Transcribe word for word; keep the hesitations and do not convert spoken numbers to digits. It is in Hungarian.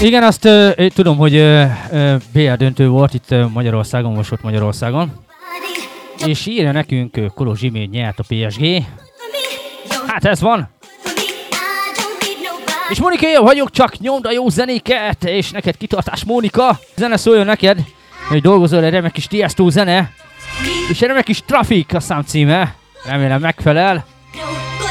Igen, azt uh, tudom, hogy uh, uh, bé el döntő volt itt uh, Magyarországon, most ott Magyarországon. És írja nekünk, uh, Kolozs Zsimé nyert a pé es gé. Hát ez van. És Monika, jó vagyok, csak nyomd a jó zenéket, és neked kitartás, Mónika. Zene szóljon neked, hogy dolgozol egy remek kis Tiesto zene. És egy remek kis Traffic a szám címe. Remélem megfelel.